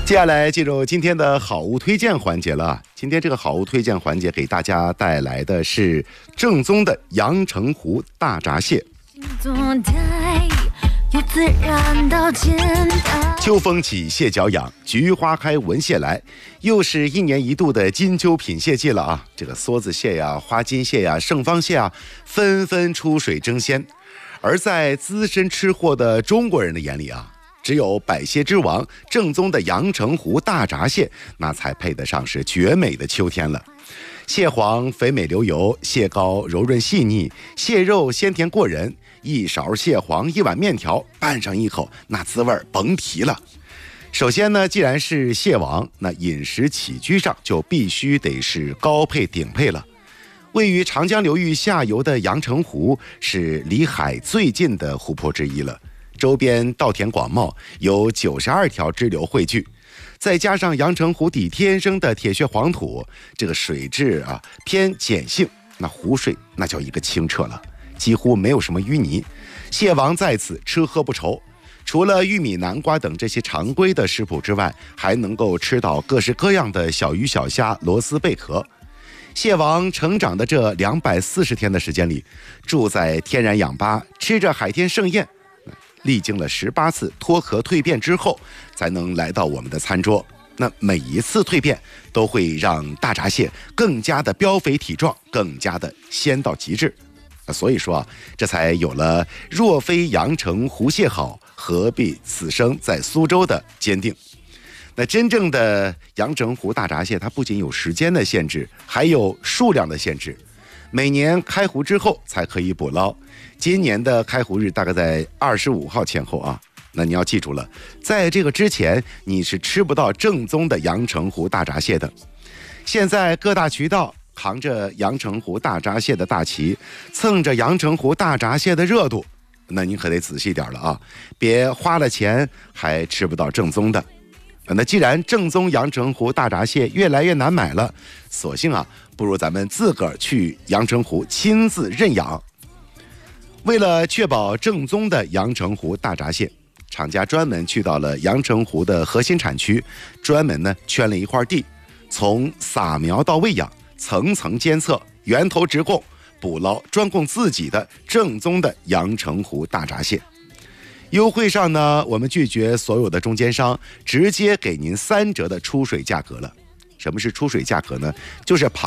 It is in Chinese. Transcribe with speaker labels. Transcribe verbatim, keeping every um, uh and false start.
Speaker 1: 接下来进入今天的好物推荐环节了。今天这个好物推荐环节给大家带来的是正宗的阳澄湖大闸蟹。秋风起，蟹脚痒，菊花开，闻蟹来，又是一年一度的金秋品蟹季了啊！这个梭子蟹呀、花金蟹呀、盛方蟹啊，纷纷出水争鲜。而在资深吃货的中国人的眼里啊，只有百蟹之王正宗的阳澄湖大闸蟹，那才配得上是绝美的秋天了。蟹黄肥美流油，蟹膏柔润细腻，蟹肉鲜甜过人。一勺蟹黄，一碗面条，拌上一口，那滋味甭提了。首先呢，既然是蟹王，那饮食起居上就必须得是高配顶配了。位于长江流域下游的阳澄湖是离海最近的湖泊之一了，周边稻田广袤，有九十二条支流汇聚，再加上阳澄湖底天生的铁血黄土，这个水质啊偏碱性，那湖水那叫一个清澈了，几乎没有什么淤泥，蟹王在此吃喝不愁。除了玉米、南瓜等这些常规的食谱之外，还能够吃到各式各样的小鱼小虾、螺丝贝壳。蟹王成长的这两百四十天的时间里，住在天然氧吧，吃着海天盛宴，历经了十八次脱壳蜕变之后，才能来到我们的餐桌。那每一次蜕变都会让大闸蟹更加的膘肥体壮，更加的鲜到极致。所以说啊，这才有了若非阳澄湖蟹好，何必此生在苏州的坚定。那真正的阳澄湖大闸蟹，它不仅有时间的限制，还有数量的限制。每年开湖之后才可以捕捞，今年的开湖日大概在二十五号前后啊。那你要记住了，在这个之前你是吃不到正宗的阳澄湖大闸蟹的。现在各大渠道扛着阳澄湖大闸蟹的大旗，蹭着阳澄湖大闸蟹的热度，那你可得仔细点了啊，别花了钱还吃不到正宗的。那既然正宗阳澄湖大闸蟹越来越难买了，索性啊，不如咱们自个儿去阳澄湖亲自认养。为了确保正宗的阳澄湖大闸蟹，厂家专门去到了阳澄湖的核心产区，专门呢圈了一块地，从撒苗到喂养，层层监测，源头直供，捕捞专供自己的正宗的阳澄湖大闸蟹。优惠上呢，我们拒绝所有的中间商，直接给您三折的出水价格了。什么是出水价格呢？就是螃